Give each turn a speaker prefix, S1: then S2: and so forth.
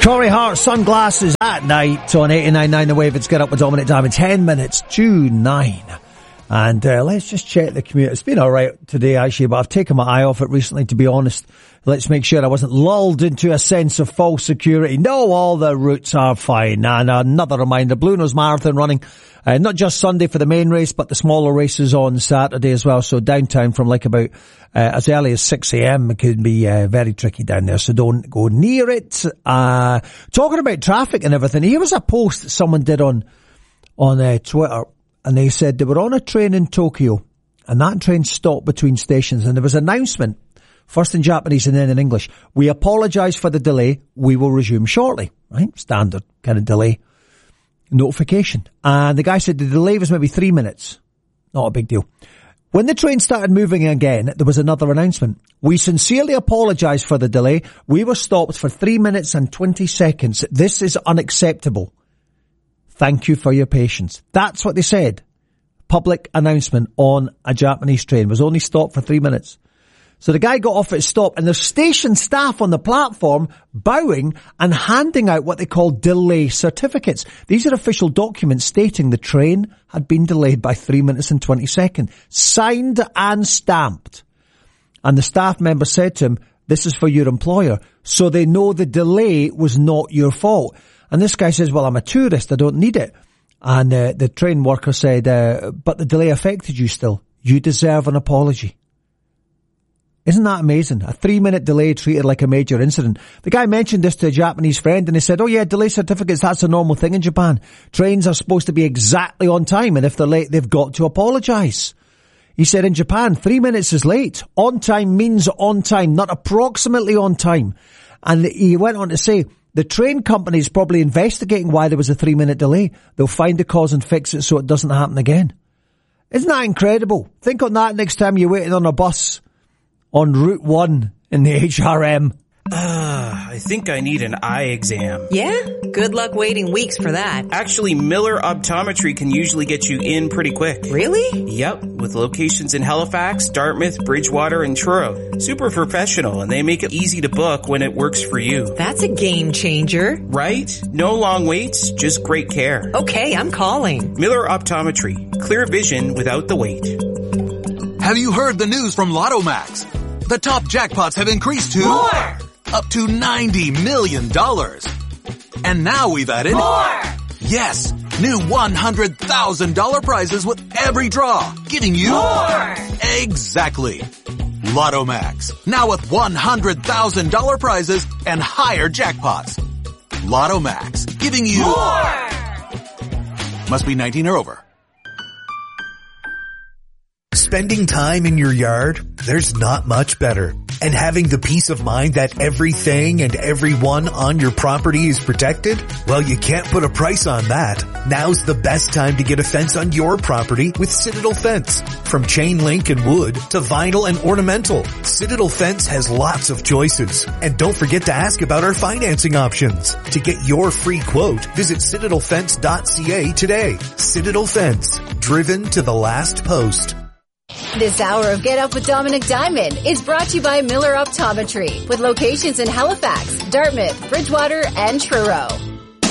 S1: Corey Hart, Sunglasses at Night on 89.9 The Wave. It's Get Up with Dominic Diamond. 10 minutes to 9. And let's just check the commute. It's been all right today, actually, but I've taken my eye off it recently, to be honest. Let's make sure I wasn't lulled into a sense of false security. No, all the routes are fine. And another reminder, Blue Nose Marathon running, not just Sunday for the main race, but the smaller races on Saturday as well. So downtown from like about as early as 6 a.m. It could be very tricky down there, so don't go near it. Talking about traffic and everything, here was a post that someone did on Twitter, and they said they were on a train in Tokyo, and that train stopped between stations, and there was an announcement, first in Japanese and then in English. We apologise for the delay. We will resume shortly. Right? Standard kind of delay notification. And the guy said the delay was maybe 3 minutes. Not a big deal. When the train started moving again, there was another announcement. We sincerely apologise for the delay. We were stopped for 3 minutes and 20 seconds. This is unacceptable. Thank you for your patience. That's what they said. Public announcement on a Japanese train. Was only stopped for 3 minutes. So the guy got off at stop, and there's station staff on the platform bowing and handing out what they call delay certificates. These are official documents stating the train had been delayed by 3 minutes and 20 seconds. Signed and stamped. And the staff member said to him, this is for your employer. So they know the delay was not your fault. And this guy says, well, I'm a tourist. I don't need it. And the train worker said, but the delay affected you still. You deserve an apology. Isn't that amazing? A 3 minute delay treated like a major incident. The guy mentioned this to a Japanese friend, and he said, oh yeah, delay certificates, that's a normal thing in Japan. Trains are supposed to be exactly on time, and if they're late, they've got to apologise. He said in Japan, 3 minutes is late. On time means on time, not approximately on time. And he went on to say, the train company is probably investigating why there was a 3 minute delay. They'll find the cause and fix it so it doesn't happen again. Isn't that incredible? Think on that next time you're waiting on a bus on Route 1 in the HRM.
S2: I think I need an eye exam.
S3: Yeah? Good luck waiting weeks for that.
S2: Actually, Miller Optometry can usually get you in pretty quick.
S3: Really?
S2: Yep, with locations in Halifax, Dartmouth, Bridgewater, and Truro. Super professional, and they make it easy to book when it works for you.
S3: That's a game changer.
S2: Right? No long waits, just great care.
S3: Okay, I'm calling.
S2: Miller Optometry. Clear vision without the wait.
S4: Have you heard the news from Lotto Max? The top jackpots have increased to
S5: more!
S4: Up to $90 million. And now we've added
S5: more!
S4: Yes, new $100,000 prizes with every draw, giving you
S5: more!
S4: Exactly. Lotto Max, now with $100,000 prizes and higher jackpots. Lotto Max, giving you
S5: more!
S4: Must be 19 or over.
S6: Spending time in your yard, there's not much better. And having the peace of mind that everything and everyone on your property is protected? Well, you can't put a price on that. Now's the best time to get a fence on your property with Citadel Fence. From chain link and wood to vinyl and ornamental, Citadel Fence has lots of choices. And don't forget to ask about our financing options. To get your free quote, visit citadelfence.ca today. Citadel Fence, driven to the last post.
S7: This hour of Get Up with Dominic Diamond is brought to you by Miller Optometry, with locations in Halifax, Dartmouth, Bridgewater, and Truro.